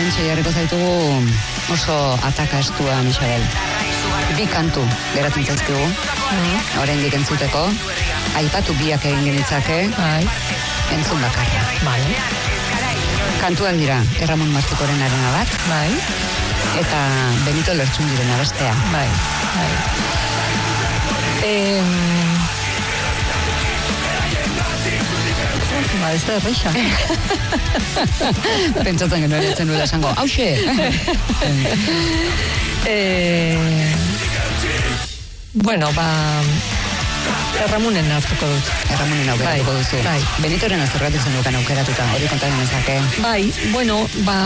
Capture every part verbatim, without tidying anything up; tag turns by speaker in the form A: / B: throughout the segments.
A: hementxe jarriko zaitugu oso atakastua, Michael. Bi kantu geratzen zaizkigu, mm. oraindik entzuteko, aipatu biak egin genitzake,
B: bai.
A: Entzun bakarra.
B: Bai.
A: Kantuak dira, Erramon Martikoren arena bat,
B: bai.
A: Eta Benito Lertxundiren abestea.
B: Bai, bai. Eh, ba, ez da erreixa.
A: Pentsatzen genuen etzen nuela esango, hauxe!
B: eh, bueno, ba... Erramunen hartuko dut.
A: Erramunen aukeratuko
B: bai,
A: duzu.
B: Bai.
A: Benitoren azterratik zenukan aukeratuta, hori kontatzen ezake.
B: Bai, bueno, ba...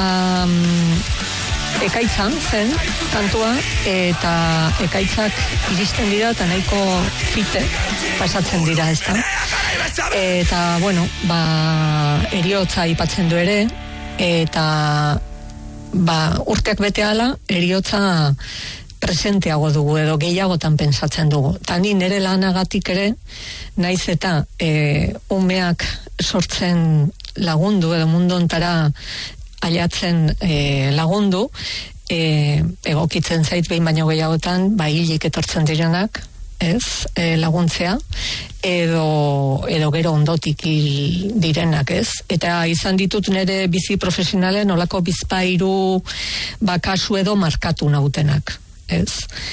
B: Ekaitza zen, kantua, eta ekaitzak iristen dira, eta nahiko fite pasatzen dira, ez da. Eta, bueno, ba, eriotza aipatzen du ere, eta, ba, urteak bete ala, eriotza presenteago dugu, edo gehiagotan pensatzen dugu. Ta ni nire lanagatik ere, naiz eta e, umeak sortzen lagundu, edo mundu ontara aiatzen e, lagundu, e, egokitzen zait behin baino gehiagotan, ba hilik etortzen direnak, ez, e, laguntzea, edo, edo gero ondotik hil direnak, ez, eta izan ditut nire bizi profesionalen olako bizpairu ba kasu edo markatu nautenak, ez,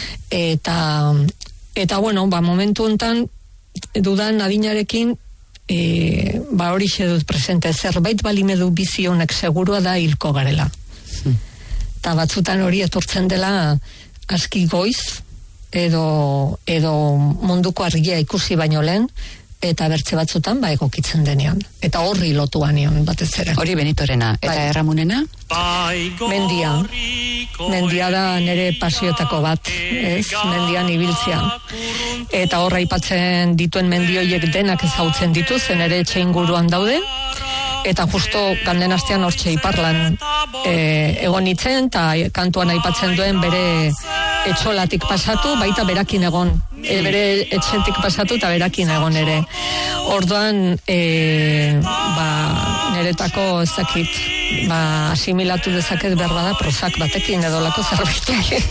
B: eta eta bueno, ba momentu hontan dudan adinarekin E, ba hori dut presente, zerbait balimedu bizi honek segurua da hilko garela. Hmm. Ta batzutan hori etortzen dela aski goiz, edo, edo munduko argia ikusi baino lehen, eta bertze batzutan ba egokitzen denean. Eta horri lotuan nion batez ere.
A: Hori Benitorena, eta bai. Erramunena?
B: Mendia. Mendia da nire pasiotako bat, ez? Mendian ibiltzea. Eta horra aipatzen dituen mendioiek denak ezautzen dituzen ere etxe inguruan daude. Eta justo ganden astean hortxe iparlan e, egon nitzen, eta kantuan aipatzen duen bere etxolatik pasatu, baita berakin egon. E, bere etxetik pasatu eta berakin egon ere. Orduan, e, ba, niretako ez dakit, ba, asimilatu dezaket behar bada prozak batekin edo lako zerbait.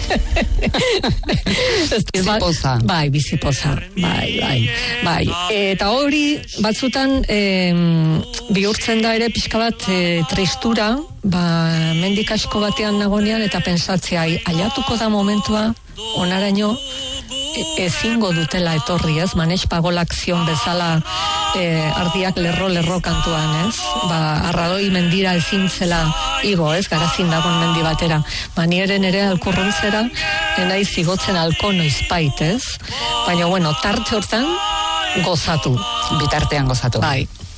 A: Bizipoza.
B: Bai, bizipoza. Bai, bai, bai. Eta hori, batzutan, e, bihurtzen da ere pixka bat e, tristura, ba, mendik asko batean nagonean eta pentsatzea aiatuko da momentua, onaraino, ezingo dutela etorri, ez? Manex pagolak zion bezala e, ardiak lerro-lerro kantuan, ez? Ba, arradoi mendira ezin zela igo, ez? Garazin dagoen mendi batera. Manieren ere alkurruntzera, enaiz igotzen alko noizpait, ez? Baina, bueno, tarte hortan gozatu.
A: Bitartean gozatu.
B: Bai.